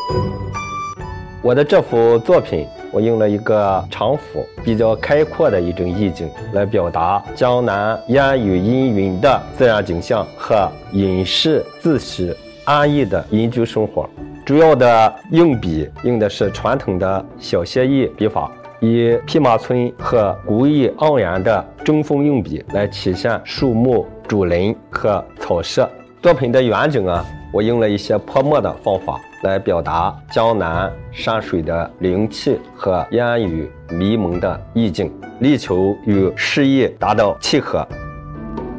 我的这幅作品，我用了一个长幅比较开阔的一种意境，来表达江南烟雨阴云的自然景象和隐士自诩安逸的隐居生活。主要的用笔用的是传统的小写意笔法，以匹马皴和古意盎然的中锋用笔来体现树木、竹林和草色。作品的远景我用了一些泼墨的方法来表达江南山水的灵气和烟雨迷蒙的意境，力求与诗意达到契合。